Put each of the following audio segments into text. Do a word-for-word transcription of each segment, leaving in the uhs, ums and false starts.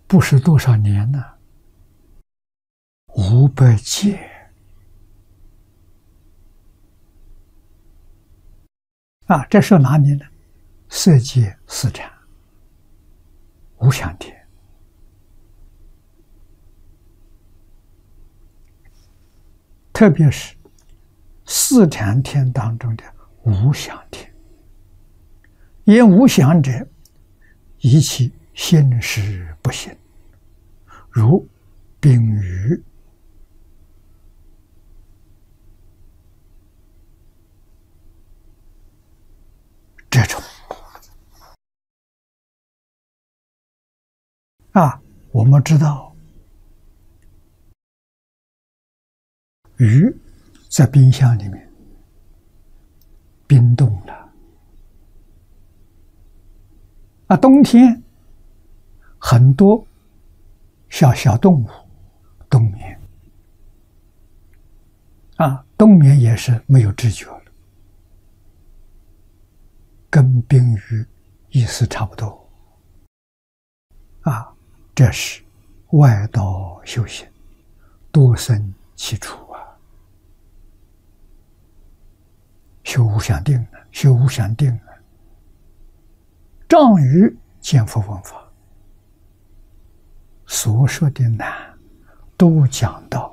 不是多少年呢？五百劫啊！这是哪里呢？色界四禅、无想天。特别是四禅天当中的无想天，言无想者，一切心识不行，如冰雨这种啊，我们知道鱼在冰箱里面冰冻了啊，冬天很多小小动物冬眠啊，冬眠也是没有知觉了，跟冰鱼意思差不多啊。这是外道修行，多生其处啊。修无想定啊，修无想定啊，障于见佛闻法，所说的难，都讲到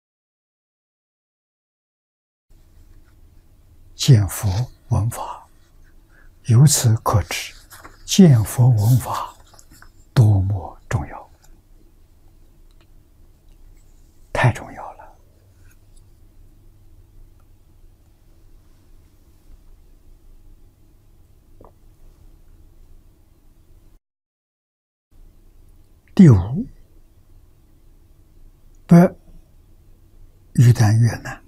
见佛闻法。由此可知，见佛闻法多么重要，太重要了。第五，不欲但越难。